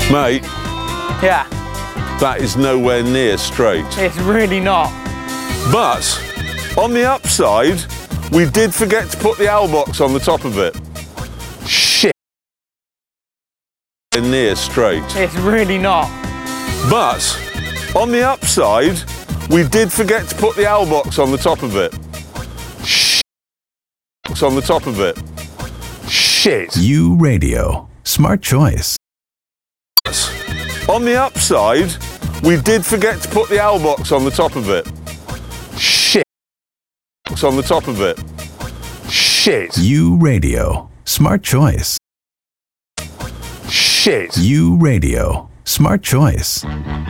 Mate, Yeah, that is nowhere near straight. it's really not. But on the upside, we did forget to put the owl box on the top of it. Shit. Near straight. It's really not. But on the upside, we did forget to put the owl box on the top of it. Shit. On the top of it. Shit. U Radio. Smart choice. On the upside, we did forget to put the owl box on the top of it. Shit. On the top of it. Shit. U Radio. Smart choice. Shit. U Radio. Smart choice.